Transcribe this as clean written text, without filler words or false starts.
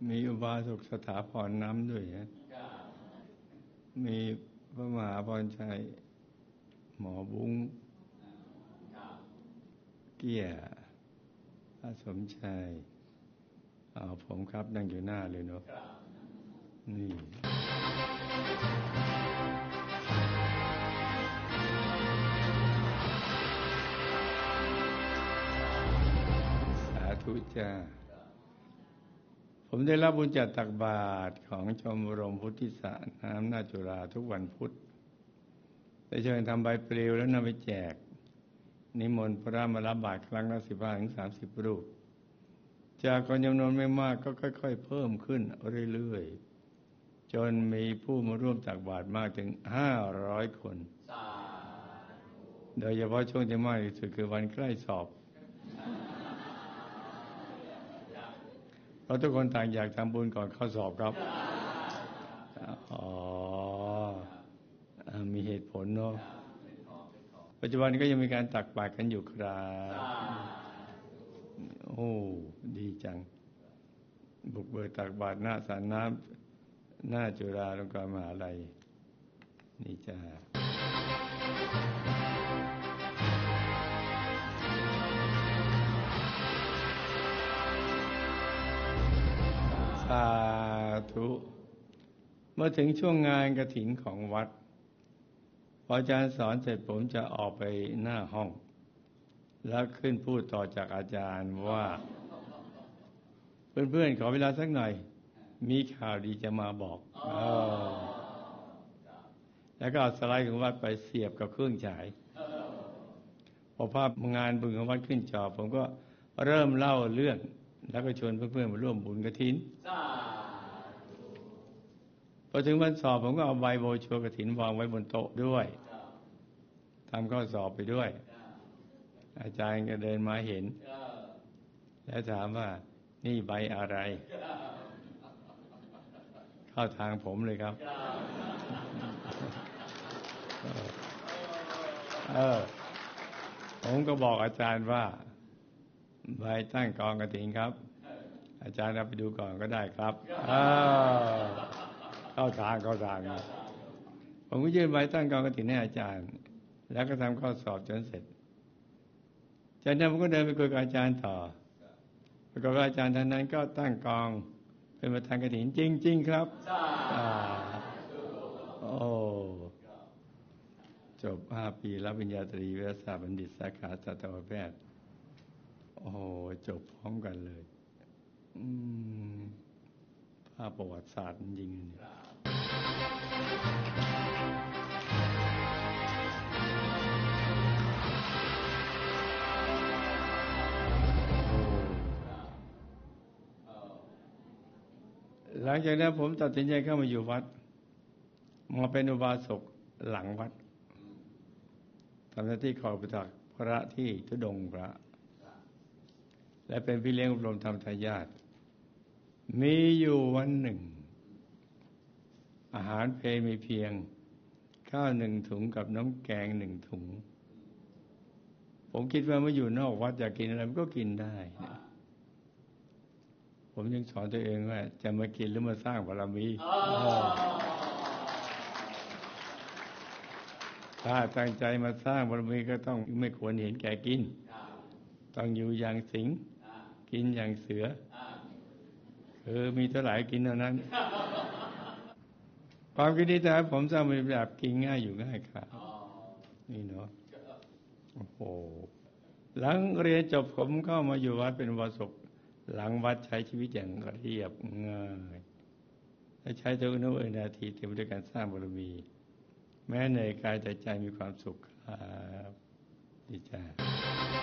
มีอุบาสกสถาพรน้ำด้วยฮะมีพระมหาพรชัยหมอบุ้งเกี้ยพระสมชัยผมครับนั่งอยู่หน้าเลยเนาะนี่สาธุจ้าผมได้รับบุญจากตักบาตรของชมรมพุทธิสารน้ำหน้าจุฬาทุกวันพุธได้เชิญทำใบปลิวแล้วนำไปแจกนิมนต์พระมารับบาตรครั้งละ15-30 รูปจากคนจำนวนไม่มากก็ค่อยๆเพิ่มขึ้นเรื่อยๆจนมีผู้มาร่วมตักบาตรมากถึง500 คนโดยเฉพาะช่วงที่มากที่สุดคือวันใกล้สอบเพราะทุกคนต่างอยากทำบุญก่อนเข้าสอบครับมีเหตุผลเนาะปัจจุบันก็ยังมีการตักบาตรกันอยู่ครับโอ้ดีจังบุกเบิกตักบาตรหน้าศาลน้ำหน้าจุฬาลงกรณ์มหาวิทยาลัยนี่จ้าสาธุเมื่อถึงช่วงงานกฐินของวัดพออาจารย์สอนเสร็จผมจะออกไปหน้าห้องแล้วขึ้นพูดต่อจากอาจารย์ว่าเพื่อนๆขอเวลาสักหน่อยมีข่าวดีจะมาบอกแล้วก็เอาสไลด์ของวัดไปเสียบกับเครื่องฉายพอภาพงานบุญของวัดขึ้นจอผมก็เริ่มเล่าเรื่องแล้วก็ชวนเพื่อนๆมาร่วมบุญกฐินพอถึงวันสอบผมก็เอาใบโบชัวกฐินวางไว้บนโต๊ะด้วยทำข้อสอบไปด้วยอาจารย์ก็เดินมาเห็นแล้วถามว่านี่ใบอะไรเข้าทางผมเลยครับผมก็บอกอาจารย์ว่าใบตั้งกองกฐินครับอาจารย์เอาไปดูก่อนก็ได้ครับเข้าทางผมก็ยื่นใบตั้งกองกฐินให้อาจารย์แล้วก็ทำข้อสอบจนเสร็จจากนั้นผมก็เดินไปคุยกับอาจารย์ต่อปรากฏว่าอาจารย์ท่านนั้นก็ตั้งกองเป็นประธานกฐินจริงๆครับโอ้จบ5 ปีรับปริญญาตรีวิทยาศาสตร์บัณฑิตสาขาสัตวแพทย์โอ้จบพร้อมกันเลยภาพประวัติศาสตร์จริงๆหลังจากนั้นผมตัดสินใจเข้ามาอยู่วัดมาเป็นอุบาสกหลังวัดทำหน้าที่คอยประทักพระที่ธุดงค์พระและเป็นพี่เลี้ยงอบรมธรรมทายาทมีอยู่วันหนึ่งอาหารเพลมีเพียงข้าว1 ถุงกับน้ำแกง1 ถุงผมคิดว่าเมื่ออยู่นอกวัดอยากกินอะไรมันก็กินได้ผมยังสอนตัวเองว่าจะมากินหรือมาสร้างบารมีถ้าตั้งใจมาสร้างบารมีก็ต้องไม่ควรเห็นแก่กินต้องอยู่อย่างสิงกินอย่างเสือมีเท่าไหร่กินเท่านั้นความคิดนี้แต่ผมสร้างเป็นแบบกินง่ายอยู่ง่ายครับนี่เนาะโอ้โหหลังเรียนจบผมเข้ามาอยู่วัดเป็นอุบาสกหลังวัดใช้ชีวิตอย่างเรียบง่ายและใช้ทุกนาทีเต็มไปด้วยการสร้างบารมีแม้เหนื่อยกายแต่ใจมีความสุขครับดีจ้า